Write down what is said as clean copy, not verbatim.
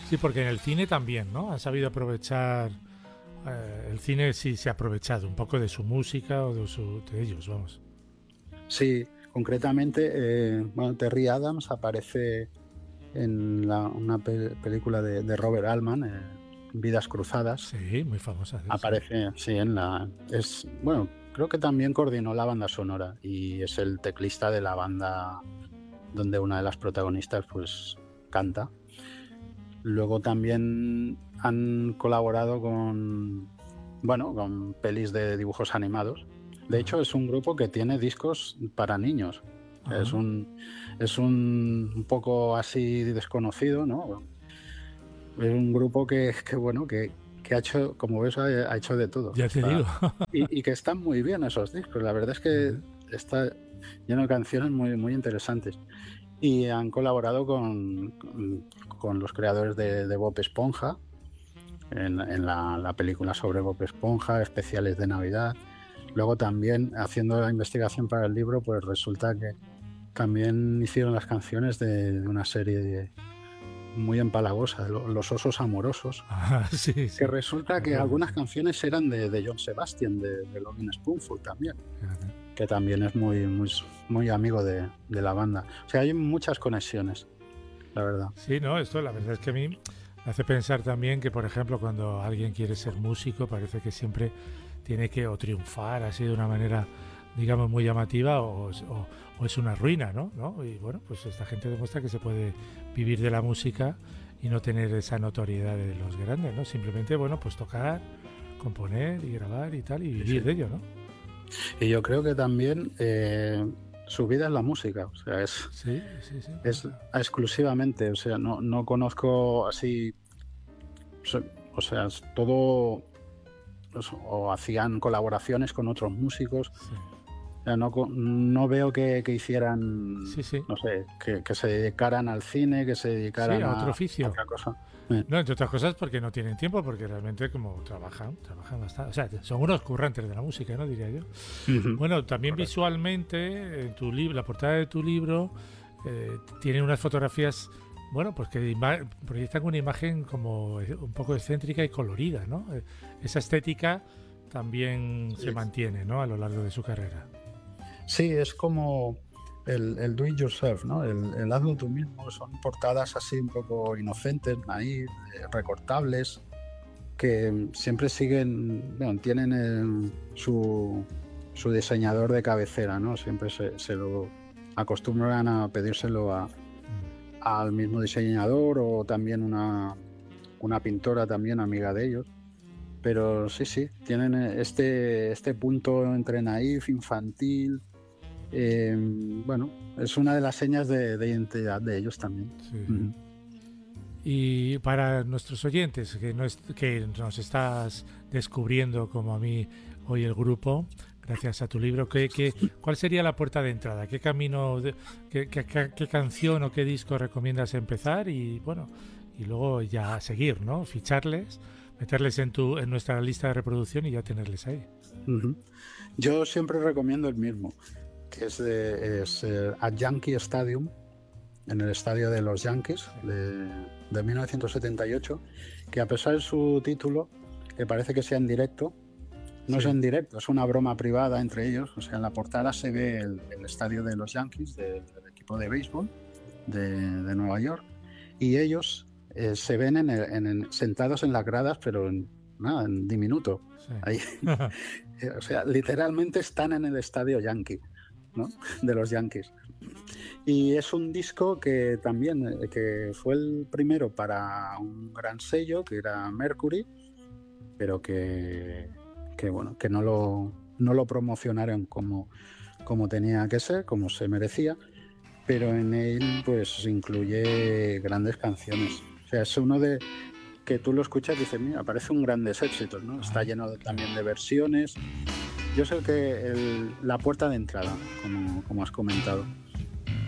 Sí, porque en el cine también, ¿no? Han sabido aprovechar. El cine sí se ha aprovechado un poco de su música o de ellos, vamos. Sí, concretamente, bueno, Terry Adams aparece en una película de Robert Altman, Vidas Cruzadas. Sí, muy famosa, sí. Aparece, sí, bueno, creo que también coordinó la banda sonora y es el teclista de la banda donde una de las protagonistas pues canta. Luego también han colaborado con pelis de dibujos animados. De hecho, es un grupo que tiene discos para niños. O sea, Ajá. es un poco así desconocido, ¿no? Es un grupo que ha hecho, como ves, ha hecho de todo. Ya te digo. Y que están muy bien esos discos. La verdad es que está lleno de canciones muy, muy interesantes. Y han colaborado con los creadores de Bob Esponja, en la película sobre Bob Esponja, especiales de Navidad. Luego también, haciendo la investigación para el libro, pues resulta que también hicieron las canciones de una serie muy empalagosa, Los Osos Amorosos, Sí, que sí. resulta Me que acuerdo, algunas sí. canciones eran de John Sebastian, de Lovin' Spoonful también, Fíjate. que también es muy, muy, muy amigo de la banda. O sea, hay muchas conexiones, la verdad. Sí, no, esto la verdad es que a mí me hace pensar también que, por ejemplo, cuando alguien quiere ser músico, parece que siempre tiene que o triunfar así de una manera, digamos, muy llamativa o es una ruina, ¿no? ¿no? Y bueno, pues esta gente demuestra que se puede vivir de la música y no tener esa notoriedad de los grandes, ¿no? Simplemente, bueno, pues tocar, componer y grabar y tal y Sí, vivir sí. de ello, ¿no? Y yo creo que también su vida es la música, o sea, Sí, sí, sí. es exclusivamente, o sea, no conozco así, o sea, es todo, o hacían colaboraciones con otros músicos. Sí, O sea, no veo que hicieran, sí, sí. no sé, que se dedicaran al cine, que se Sí, dedicaran a otro a oficio. otra cosa. No, entre otras cosas porque no tienen tiempo, porque realmente como trabajan bastante. O sea, son unos currantes de la música, ¿no? Diría yo. Ujú. Bueno, también Correcto. visualmente, en tu libro, la portada de tu libro, tiene unas fotografías, bueno, pues que proyectan una imagen como un poco excéntrica y colorida, ¿no? Esa estética también se Sí. mantiene, ¿no? A lo largo de su carrera. Sí, es como el do it yourself, ¿no? El hazlo tú mismo. Son portadas así un poco inocentes, ahí, recortables, que siempre siguen, bueno, tienen su diseñador de cabecera, ¿no? Siempre se lo acostumbran a pedírselo Mm. al mismo diseñador o también una pintora también amiga de ellos. Pero sí, sí, tienen este punto entre naif, infantil. Bueno, es una de las señas de identidad de ellos también. Sí, sí. Ujú. Y para nuestros oyentes, que nos estás descubriendo como a mí hoy el grupo, gracias a tu libro, ¿cuál sería la puerta de entrada? ¿Qué camino, qué canción o qué disco recomiendas empezar? Y bueno, y luego ya seguir, ¿no? Ficharles, meterles en nuestra lista de reproducción y ya tenerles ahí. Ujú. Yo siempre recomiendo el mismo, que at Yankee Stadium, en el estadio de los Yankees Sí. de 1978, que a pesar de su título, que parece que sea en directo, no es Sí. en directo, es una broma privada entre ellos. O sea, en la portada se ve el estadio de los Yankees, del equipo de béisbol de Nueva York, y ellos se ven sentados en las gradas, pero nada, en diminuto. Sí. Ahí, o sea, literalmente están en el estadio Yankee, ¿no? De los Yankees. Y es un disco que también que fue el primero para un gran sello, que era Mercury, pero bueno, que no lo promocionaron como tenía que ser, como se merecía, pero en él pues incluye grandes canciones. O sea, es uno de que tú lo escuchas y dices, mira, parece un grandes éxitos, ¿no? Está Ah, lleno claro. también de versiones. Yo sé que la puerta de entrada, como has comentado.